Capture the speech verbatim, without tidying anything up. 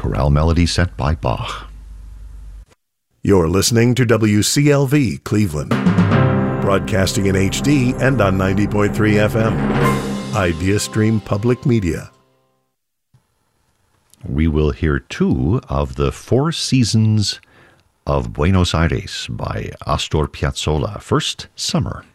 chorale melody set by Bach. You're listening to W C L V Cleveland, broadcasting in H D and on ninety point three F M. IdeaStream Public Media. We will hear two of the Four Seasons of Buenos Aires by Astor Piazzolla. First, Summer.